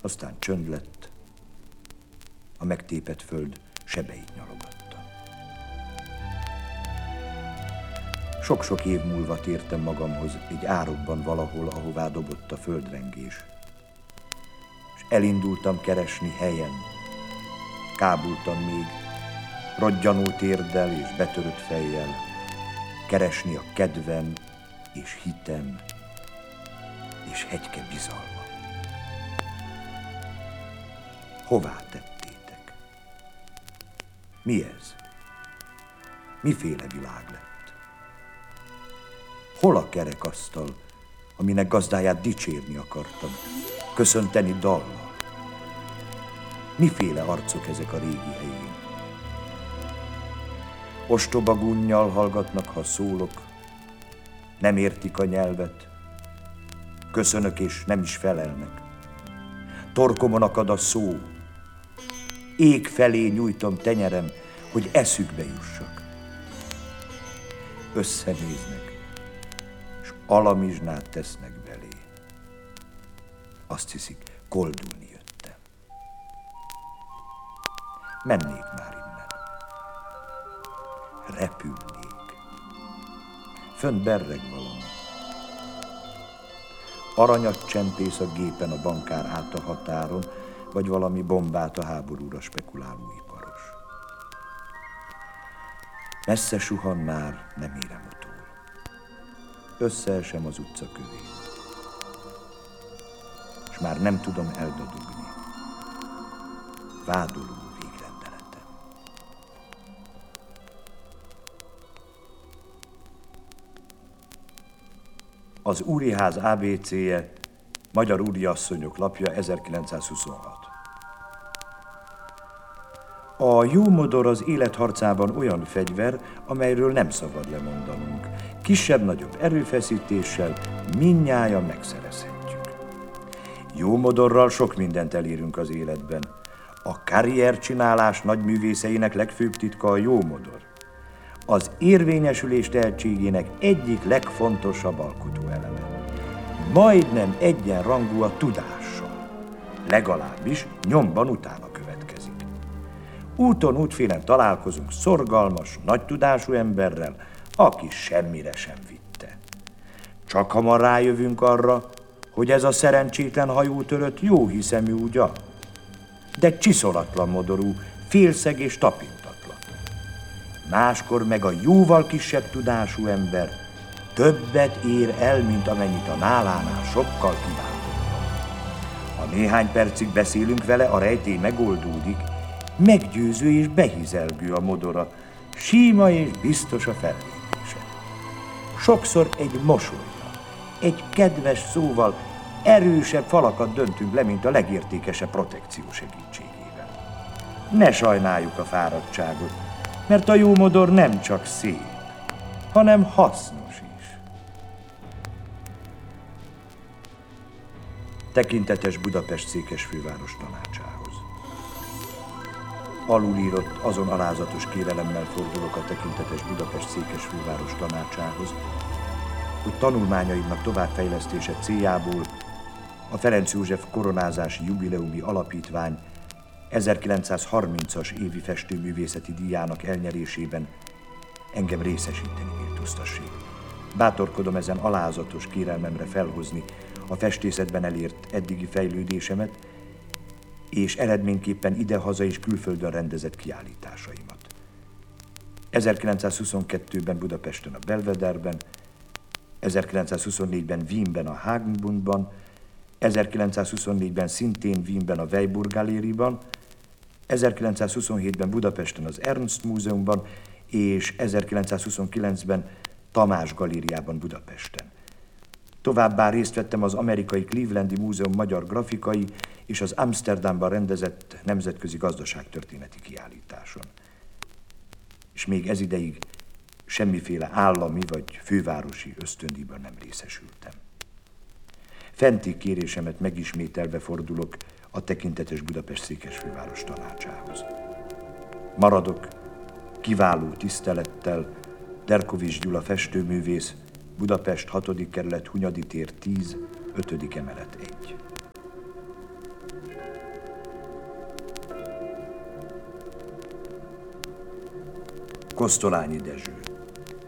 Aztán csönd lett, a megtépett föld sebeit nyalogatta. Sok-sok év múlva tértem magamhoz egy árokban valahol, ahová dobott a földrengés. És elindultam keresni helyen. Kábultam még, rodgyanó térdel és betörött fejjel, keresni a kedvem és hitem és hegyke bizalma. Hová tettétek? Mi ez? Miféle világ lett? Hol a kerekasztal, aminek gazdáját dicsérni akartam, köszönteni dallal? Miféle arcok ezek a régi helyén? Ostoba gunnyal hallgatnak, ha szólok, nem értik a nyelvet, köszönök és nem is felelnek. Torkomon akad a szó, ég felé nyújtom tenyerem, hogy eszükbe jussak. Összenéznek, és alamizsnát tesznek belé. Azt hiszik, koldulni jöttem. Mennék már innen. Repülnék. Fönt berreg valami. Aranyat csempész a gépen a bankár át a határon, vagy valami bombát a háborúra spekuláló iparos. Messze suhan már, nem érem utól. Összeesem az utca kövén. És már nem tudom eldadogni. Vádoló végrendeletem. Az Úriház ABC-je, Magyar Úriasszonyok lapja, 1926. A jómodor az életharcában olyan fegyver, amelyről nem szabad lemondanunk. Kisebb-nagyobb erőfeszítéssel mindnyájan megszerezhetjük. Jómodorral sok mindent elérünk az életben. A karriercsinálás nagy művészeinek legfőbb titka a jómodor. Az érvényesülés tehetségének egyik legfontosabb alkotóeleme. Majdnem egyenrangú a tudással. Legalábbis nyomban utána következik. Úton útfélen találkozunk szorgalmas, nagy tudású emberrel, aki semmire sem vitte. Csak hamar rájövünk arra, hogy ez a szerencsétlen hajótörött jó hiszemű ugyan, de csiszolatlan modorú, félszeg és tapintatlan. Máskor meg a jóval kisebb tudású ember többet ér el, mint amennyit a nálánál sokkal kiválóbb. Ha néhány percig beszélünk vele, a rejtély megoldódik, meggyőző és behizelgő a modora, síma és biztos a fellépése. Sokszor egy mosollyal, egy kedves szóval erősebb falakat döntünk le, mint a legértékesebb protekció segítségével. Ne sajnáljuk a fáradtságot, mert a jómodor nem csak szép, hanem hasznos is. Tekintetes Budapest székesfőváros tanácsához. Alulírott azon alázatos kérelemmel fordulok a tekintetes Budapest székesfőváros tanácsához, hogy tanulmányaimnak továbbfejlesztése céljából a Ferenc József Koronázási Jubileumi Alapítvány 1930-as évi festőművészeti díjának elnyerésében engem részesíteni méltóztassék. Bátorkodom ezen alázatos kérelmemre felhozni a festészetben elért eddigi fejlődésemet, és eredményképpen idehaza és külföldön rendezett kiállításaimat. 1922-ben Budapesten a Belvederben, 1924-ben Wienben a Hagenbundban, 1924-ben szintén Wienben a Weiburg Galériban, 1927-ben Budapesten az Ernst Múzeumban, és 1929-ben Tamás Galériában Budapesten. Továbbá részt vettem az amerikai Clevelandi Múzeum magyar grafikai és az Amsterdamban rendezett nemzetközi gazdaságtörténeti kiállításon. És még ez ideig semmiféle állami vagy fővárosi ösztöndíjban nem részesültem. Fenti kérésemet megismételve fordulok a tekintetes Budapest székesfőváros tanácsához. Maradok kiváló tisztelettel Derkovics Gyula festőművész, Budapest 6. kerület, Hunyadi tér 10, 5. emelet 1. Kosztolányi Dezső.